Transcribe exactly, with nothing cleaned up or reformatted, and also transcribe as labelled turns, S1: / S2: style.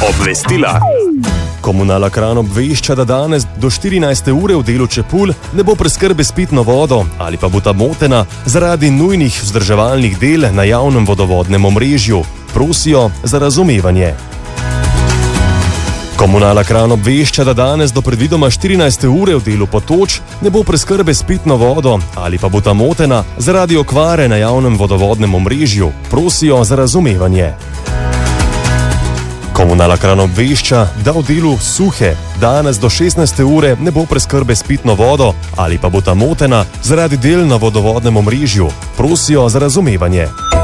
S1: Obvestila. Komunala Kranj obvešča, da danes do štirinajste ure v delu Čepulj ne bo preskrbe s pitno vodo ali pa bo ta motena zaradi nujnih vzdrževalnih del na javnem vodovodnem omrežju. Prosijo za razumevanje. Komunala Kranj obvešča, da danes do predvidoma štirinajste ure v delu Potoč ne bo preskrbe s pitno vodo ali pa bo ta motena zaradi okvare na javnem vodovodnem omrežju. Prosijo za razumevanje. Komunala Kranj obvešča, da v delu Suhe danes do šestnajste ure ne bo preskrbe s pitno vodo ali pa bo ta motena zaradi del na vodovodnem omrežju. Prosijo za razumevanje.